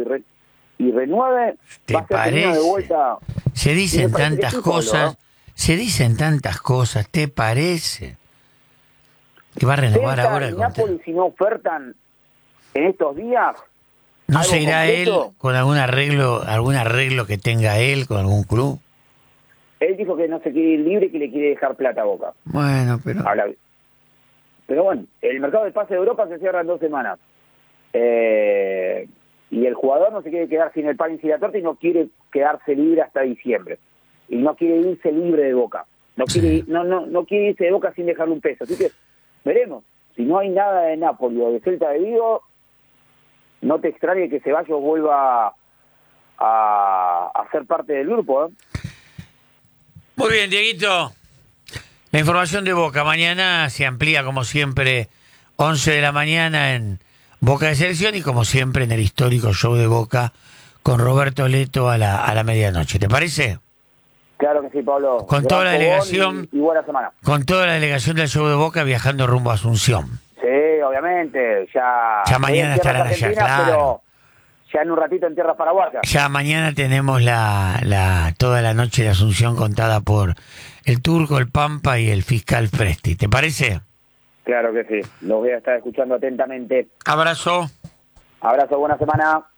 y renueve, ¿Te va a ser parece? tenido de vuelta. Se dicen tantas sí, cosas, ¿te parece? Que va a renovar Celta ahora y el contrato. Napoli, si no ofertan en estos días, ¿No algo se irá él concreto, con algún arreglo que tenga él con algún club? él dijo que no se quiere ir libre y que le quiere dejar plata a Boca. Bueno, pero... Pero bueno, el mercado del pase de Europa se cierra en 2 semanas. Y el jugador no se quiere quedar sin el pan y sin la torta y no quiere quedarse libre hasta diciembre. Y no quiere irse libre de Boca. No quiere, no quiere irse de Boca sin dejarle un peso. Así que veremos. Si no hay nada de Napoli o de Celta de Vigo, no te extrañe que Ceballos vuelva a ser parte del grupo. Muy bien, Dieguito. La información de Boca. Mañana se amplía, como siempre, 11 de la mañana en Boca de Selección y, como siempre, en el histórico show de Boca con Roberto Leto a la medianoche. ¿Te parece? Claro que sí, Pablo. Con toda la delegación, y buena semana. con toda la delegación del show de Boca viajando rumbo a Asunción. Sí, obviamente. Ya mañana estarán allá, claro. Pero ya en un ratito en tierras paraguayas. Ya mañana tenemos toda la noche de Asunción contada por el Turco, el Pampa y el fiscal Presti. ¿Te parece? Claro que sí. Los voy a estar escuchando atentamente. Abrazo. Abrazo, buena semana.